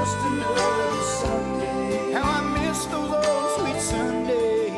just another Sunday. How I miss those old sweet Sundays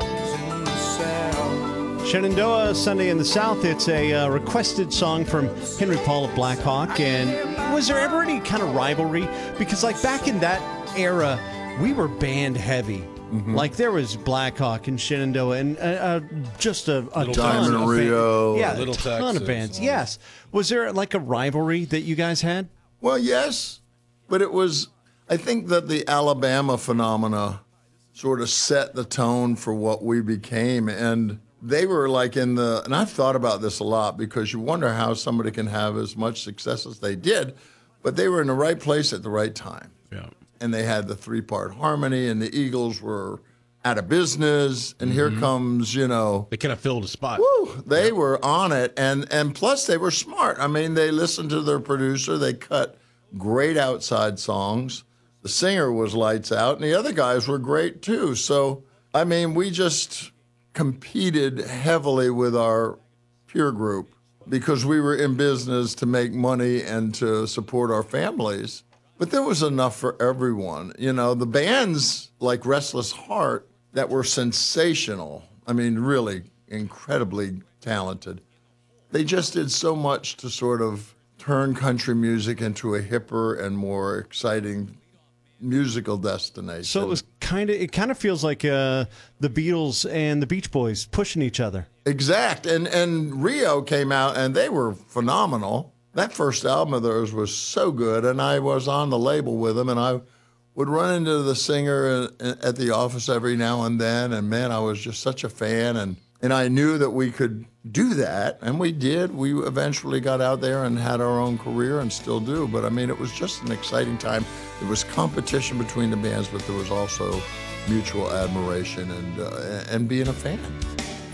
in the South. Shenandoah, Sunday in the South. It's a requested song from Henry Paul of Black Hawk. And was there ever any kind of rivalry? Because like back in that era, we were band heavy. Mm-hmm. Like there was Black Hawk and Shenandoah and just a ton Diamond of Rio, yeah, Little a ton Texas, of bands. Yes. Was there like a rivalry that you guys had? Well, yes, but it was. I think that the Alabama phenomena sort of set the tone for what we became, and they were like in the. And I've thought about this a lot because you wonder how somebody can have as much success as they did, but they were in the right place at the right time. Yeah. And they had the 3-part harmony, and the Eagles were out of business, and here comes, They kind of filled a spot. woo, they were on it, and plus they were smart. I mean, they listened to their producer. They cut great outside songs. The singer was lights out, and the other guys were great too. So, I mean, we just competed heavily with our peer group because we were in business to make money and to support our families. But there was enough for everyone. The bands like Restless Heart that were sensational, I mean, really incredibly talented, they just did so much to sort of turn country music into a hipper and more exciting musical destination. So it kind of feels like the Beatles and the Beach Boys pushing each other. Exact. And Rio came out, and they were phenomenal. That first album of theirs was so good, and I was on the label with them, and I would run into the singer at the office every now and then, and man, I was just such a fan, and I knew that we could do that, and we did. We eventually got out there and had our own career and still do, but I mean, it was just an exciting time. There was competition between the bands, but there was also mutual admiration and being a fan.